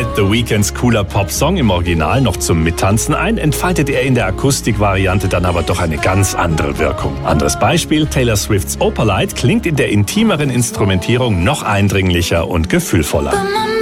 lädt The Weeknds cooler Popsong im Original noch zum Mittanzen ein, entfaltet er in der Akustikvariante dann aber doch eine ganz andere Wirkung. Anderes Beispiel, Taylor Swifts Opalite klingt in der intimeren Instrumentierung noch eindringlicher und gefühlvoller.